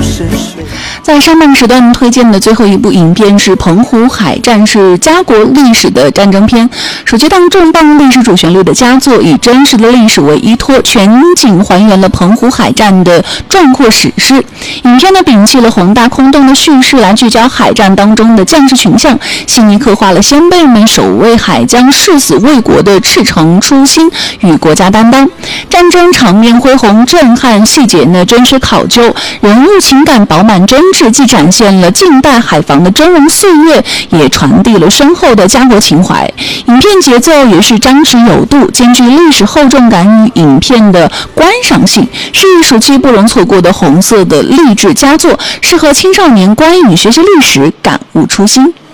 在上半时段推荐的最后一部影片是《澎湖海战》，是家国历史的战争片，首接档重磅历史主旋律的佳作，以真实的历史为依托，全景还原了澎湖海战的壮阔史诗。影片呢摒弃了宏大空洞的叙事，来聚焦海战当中的将士群像，细腻刻画了先辈们守卫海疆、誓死为国的赤诚初心与国家担当。战争场面恢宏震撼，细节呢真实考究，人物情感饱满真挚，既展现了近代海防的峥嵘岁月，也传递了深厚的家国情怀。影片节奏也是张弛有度，兼具历史厚重感与影片的观赏性，是暑期不容错过的红色的励志佳作，适合青少年观影学习历史，感悟初心。